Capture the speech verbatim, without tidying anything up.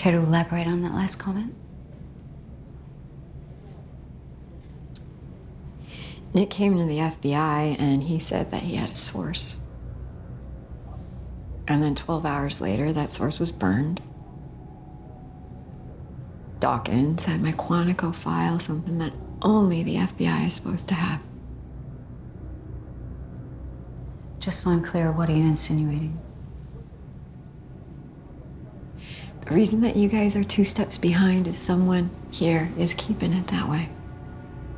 Care to elaborate on that last comment? Nick came to the F B I and he said that he had a source. And then twelve hours later, that source was burned. Dawkins had my Quantico file, something that only the F B I is supposed to have. Just so I'm clear, what are you insinuating? The reason that you guys are two steps behind is someone here is keeping it that way.